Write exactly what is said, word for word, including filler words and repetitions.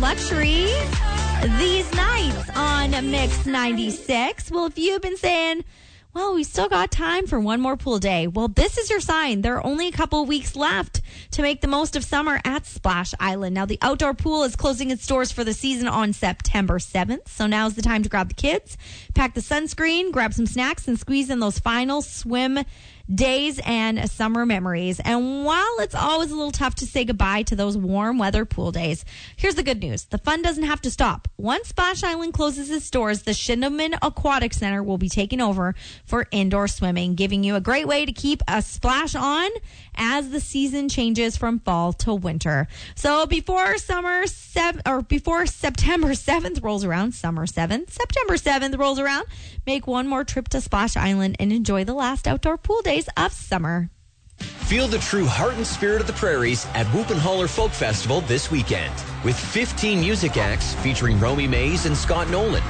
Luxury these nights on Mix ninety-six. Well, if you've been saying, well, we still got time for one more pool day. Well, this is your sign. There are only a couple of weeks left to make the most of summer at Splash Island. Now, the outdoor pool is closing its doors for the season on September seventh. So now's the time to grab the kids, pack the sunscreen, grab some snacks, and squeeze in those final swim days and summer memories. And while it's always a little tough to say goodbye to those warm weather pool days, here's the good news. The fun doesn't have to stop. Once Splash Island closes its doors, the Shindelman Aquatic Center will be taking over for indoor swimming, giving you a great way to keep a splash on as the season changes from fall to winter. So before summer seven or before September seventh rolls around, summer seventh, September seventh rolls around, make one more trip to Splash Island and enjoy the last outdoor pool days of summer. Feel the true heart and spirit of the prairies at Whoop-and-Holler Folk Festival this weekend with fifteen music acts featuring Romy Mays and Scott Nolan.